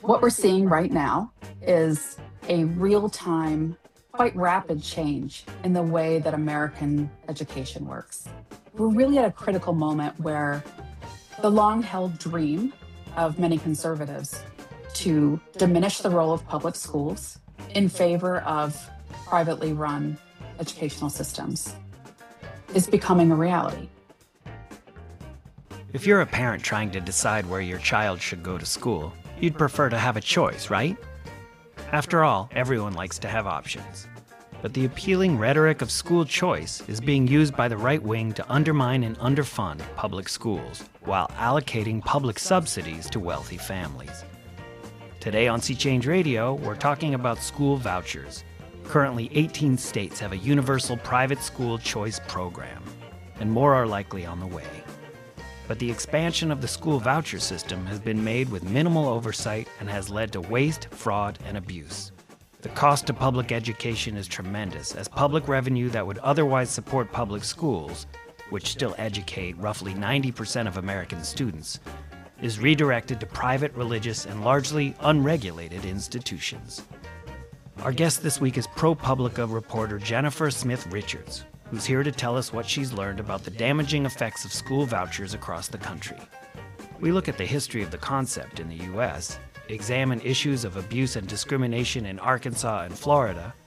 What we're seeing right now is a real-time, quite rapid change in the way that American education works. We're really at a critical moment where the long-held dream of many conservatives to diminish the role of public schools in favor of privately run educational systems is becoming a reality. If you're a parent trying to decide where your child should go to school, you'd prefer to have a choice, right? After all, everyone likes to have options. But the appealing rhetoric of school choice is being used by the right wing to undermine and underfund public schools while allocating public subsidies to wealthy families. Today on Sea Change Radio, we're talking about school vouchers. Currently, 18 states have a universal private school choice program, and more are likely on the way. But the expansion of the school voucher system has been made with minimal oversight and has led to waste, fraud, and abuse. The cost to public education is tremendous, as public revenue that would otherwise support public schools, which still educate roughly 90% of American students, is redirected to private, religious, and largely unregulated institutions. Our guest this week is ProPublica reporter Jennifer Smith Richards, who's here to tell us what she's learned about the damaging effects of school vouchers across the country. We look at the history of the concept in the U.S., examine issues of abuse and discrimination in Arkansas and Florida,